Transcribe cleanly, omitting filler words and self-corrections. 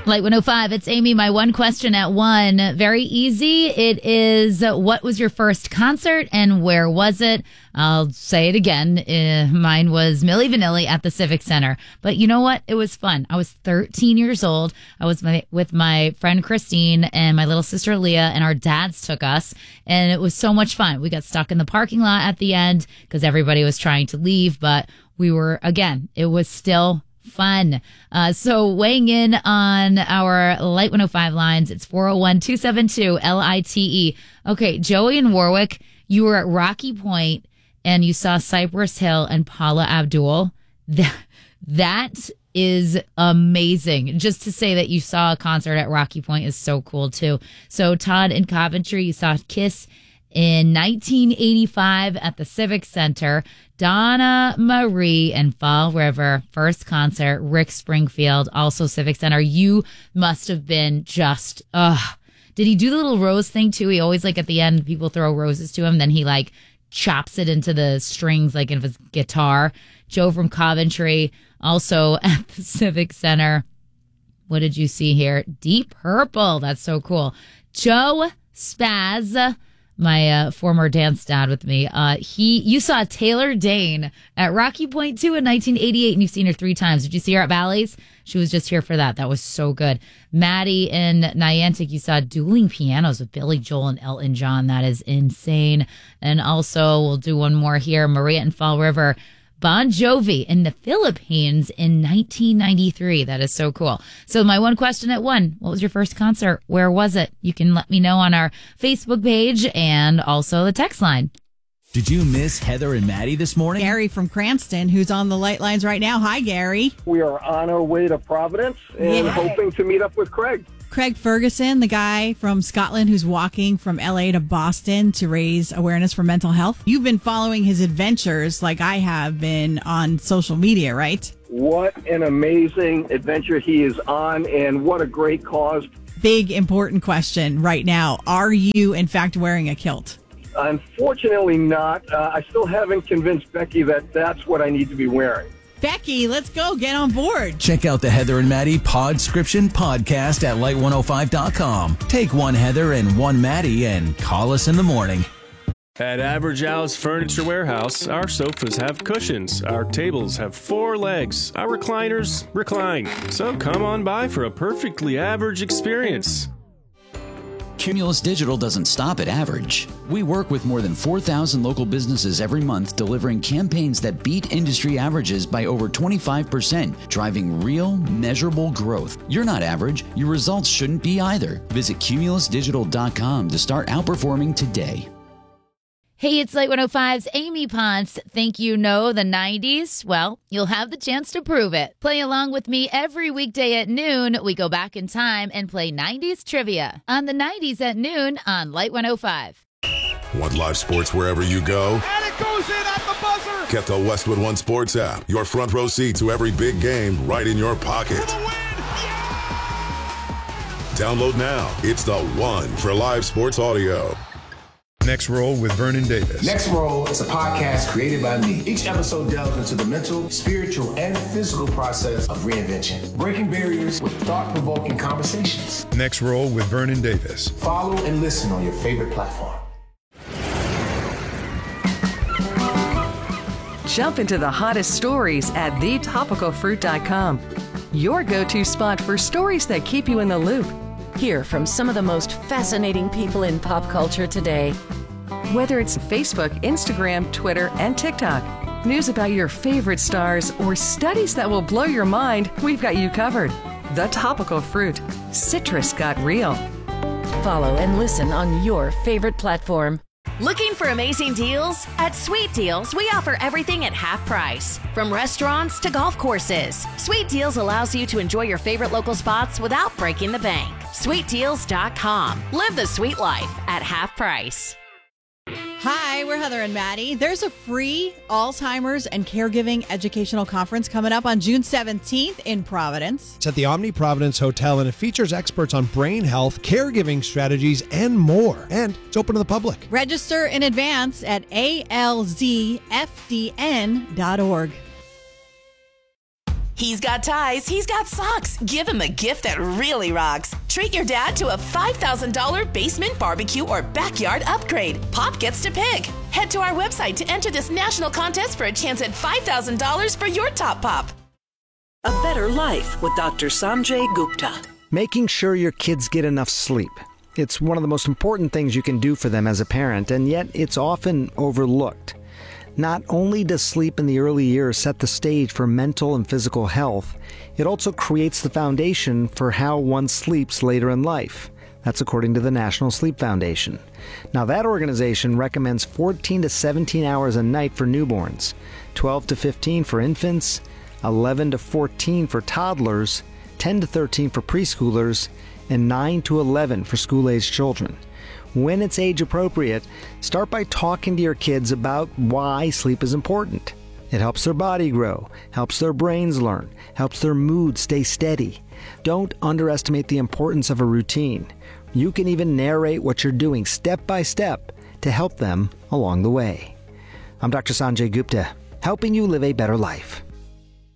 Light 105, it's Amy. My one question at 1. Very easy. It is, what was your first concert and where was it? I'll say it again. Mine was Milli Vanilli at the Civic Center. But you know what? It was fun. I was 13 years old. I was with my friend Christine and my little sister Leah, and our dads took us. And it was so much fun. We got stuck in the parking lot at the end because everybody was trying to leave. But we were, again, it was still fun. So weighing in on our Light 105 lines, it's 401-272-LITE. Okay, Joey and Warwick, you were at Rocky Point and you saw Cypress Hill and Paula Abdul. That is amazing. Just to say that you saw a concert at Rocky Point is so cool too. So Todd in Coventry, you saw Kiss in 1985 at the Civic Center. Donna Marie and Fall River, first concert, Rick Springfield, also Civic Center. You must have been just, Did he do the little rose thing too? He always, like, at the end, people throw roses to him, then he, like, chops it into the strings, like, of his guitar. Joe from Coventry, also at the Civic Center. What did you see here? Deep Purple. That's so cool. Joe Spaz, my former dance dad with me, you saw Taylor Dane at Rocky Point too in 1988, and you've seen her 3 times. Did you see her at Bally's? She was just here for that. That was so good. Maddie in Niantic, you saw Dueling Pianos with Billy Joel and Elton John. That is insane. And also, we'll do one more here. Maria in Fall River, Bon Jovi in the Philippines in 1993. That is so cool. So my one question at 1, what was your first concert? Where was it? You can let me know on our Facebook page and also the text line. Did you miss Heather and Maddie this morning? Gary from Cranston, who's on the light lines right now. Hi, Gary. We are on our way to Providence and hoping to meet up with Craig. Craig Ferguson, the guy from Scotland who's walking from LA to Boston to raise awareness for mental health. You've been following his adventures like I have been on social media, right? What an amazing adventure he is on, and what a great cause. Big, important question right now. Are you, in fact, wearing a kilt? Unfortunately not. I still haven't convinced Becky that that's what I need to be wearing. Becky, let's go. Get on board. Check out the Heather and Maddie Podscription podcast at light105.com. Take one Heather and one Maddie and call us in the morning. At Average Al's Furniture Warehouse, our sofas have cushions, our tables have 4 legs, our recliners recline. So come on by for a perfectly average experience. Cumulus Digital doesn't stop at average. We work with more than 4,000 local businesses every month, delivering campaigns that beat industry averages by over 25%, driving real, measurable growth. You're not average. Your results shouldn't be either. Visit cumulusdigital.com to start outperforming today. Hey, it's Light 105's Amy Ponce. Think you know the 90s? Well, you'll have the chance to prove it. Play along with me every weekday at noon. We go back in time and play 90s trivia on the 90s at noon on Light 105. Want live sports wherever you go? And it goes in at the buzzer! Get the Westwood One Sports app. Your front row seat to every big game right in your pocket. For the win! Yeah! Download now. It's the one for live sports audio. Next Roll with Vernon Davis. Next Roll is a podcast created by me. Each episode delves into the mental, spiritual, and physical process of reinvention, breaking barriers with thought-provoking conversations. Next Roll with Vernon Davis. Follow and listen on your favorite platform. Jump into the hottest stories at thetopicalfruit.com. Your go-to spot for stories that keep you in the loop. Hear from some of the most fascinating people in pop culture today. Whether it's Facebook, Instagram, Twitter, and TikTok, news about your favorite stars, or studies that will blow your mind, we've got you covered. The Topical Fruit. Citrus got real. Follow and listen on your favorite platform. Looking for amazing deals? At Sweet Deals, we offer everything at half price. From restaurants to golf courses, Sweet Deals allows you to enjoy your favorite local spots without breaking the bank. SweetDeals.com. Live the sweet life at half price. Hi, we're Heather and Maddie. There's a free Alzheimer's and Caregiving Educational Conference coming up on June 17th in Providence. It's at the Omni Providence Hotel, and it features experts on brain health, caregiving strategies, and more. And it's open to the public. Register in advance at alzfdn.org. He's got ties, he's got socks. Give him a gift that really rocks. Treat your dad to a $5,000 basement barbecue or backyard upgrade. Pop gets to pick. Head to our website to enter this national contest for a chance at $5,000 for your top pop. A Better Life with Dr. Sanjay Gupta. Making sure your kids get enough sleep. It's one of the most important things you can do for them as a parent, and yet it's often overlooked. Not only does sleep in the early years set the stage for mental and physical health, it also creates the foundation for how one sleeps later in life. That's according to the National Sleep Foundation. Now, that organization recommends 14 to 17 hours a night for newborns, 12 to 15 for infants, 11 to 14 for toddlers, 10 to 13 for preschoolers, and 9 to 11 for school-aged children. When it's age appropriate, start by talking to your kids about why sleep is important. It helps their body grow, helps their brains learn, helps their mood stay steady. Don't underestimate the importance of a routine. You can even narrate what you're doing step by step to help them along the way. I'm Dr. Sanjay Gupta, helping you live a better life.